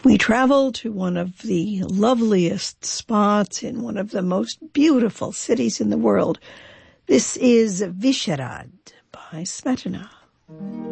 We travel to one of the loveliest spots in one of the most beautiful cities in the world. This is Vysehrad by Smetana.